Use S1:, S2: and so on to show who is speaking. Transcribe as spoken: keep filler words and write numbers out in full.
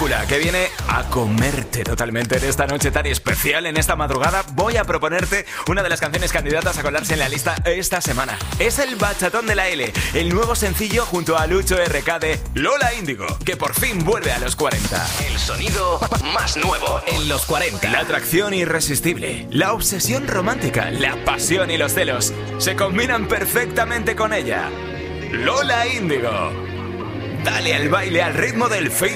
S1: película que viene a comerte totalmente en esta noche tan especial, en esta madrugada, voy a proponerte una de las canciones candidatas a colarse en la lista esta semana. Es el Bachatón de la L, el nuevo sencillo junto a Lucho R K de Lola Índigo, que por fin vuelve a los cuarenta.
S2: El sonido más nuevo en los cuarenta.
S1: La atracción irresistible, la obsesión romántica, la pasión y los celos se combinan perfectamente con ella. Lola Índigo. Dale al baile al ritmo del fin